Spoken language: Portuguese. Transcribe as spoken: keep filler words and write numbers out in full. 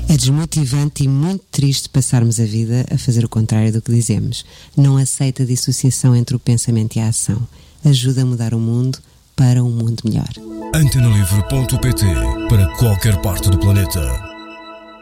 É desmotivante e muito triste passarmos a vida a fazer o contrário do que dizemos. Não aceita a dissociação entre o pensamento e a ação. Ajuda a mudar o mundo para um mundo melhor. Antena Livre ponto pt, para qualquer parte do planeta.